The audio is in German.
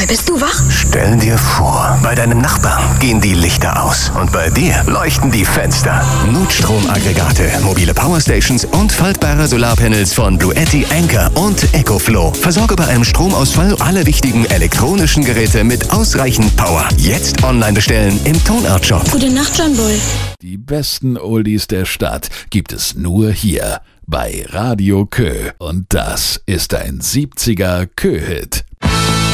Mal, bist du wach? Stell dir vor, bei deinem Nachbarn gehen die Lichter aus und bei dir leuchten die Fenster. Notstromaggregate, mobile Powerstations und faltbare Solarpanels von Bluetti, Anker und EcoFlow. Versorge bei einem Stromausfall alle wichtigen elektronischen Geräte mit ausreichend Power. Jetzt online bestellen im Tonart-Shop. Gute Nacht, John Bull. Die besten Oldies der Stadt gibt es nur hier bei Radio Kö. Und das ist ein 70er Kö-Hit.